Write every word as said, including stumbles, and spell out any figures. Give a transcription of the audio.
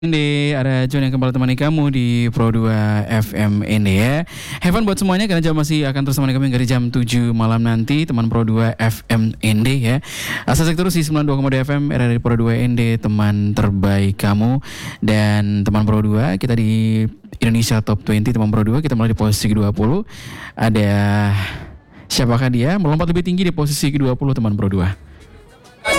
Inde, ada John yang kembali temani kamu di Pro dua F M Inde ya. Have fun buat semuanya karena jam masih akan terus temani kami dari jam tujuh malam nanti teman Pro dua F M Inde ya. Asal terus di sembilan puluh dua koma dua F M era dari Pro dua Inde, teman terbaik kamu. Dan teman Pro dua kita di Indonesia Top dua puluh teman Pro dua kita mulai di posisi ke dua puluh. Ada siapakah dia? Melompat lebih tinggi di posisi ke dua puluh teman Pro dua.